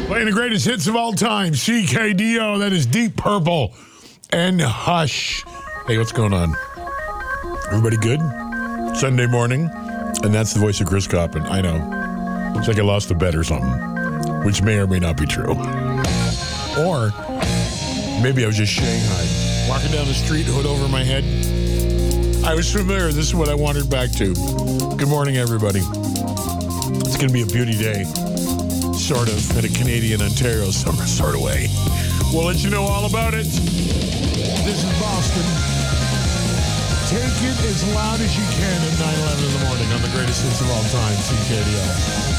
Playing the greatest hits of all time, CKDO. That is Deep Purple and Hush. Hey, what's going on? Everybody good? Sunday morning, and that's the voice of Chris Coppin. I know. It's like I lost a bet or something, which may or may not be true. Or maybe I was just Shanghai. Walking down the street, hood over my head. I was familiar. This is what I wandered back to. Good morning, everybody. It's going to be a beauty day. Sort of, at a Canadian Ontario sort of way. We'll let you know all about it. This is Boston. Take it as loud as you can at 9:11 in the morning on the greatest hits of all time, CKDO.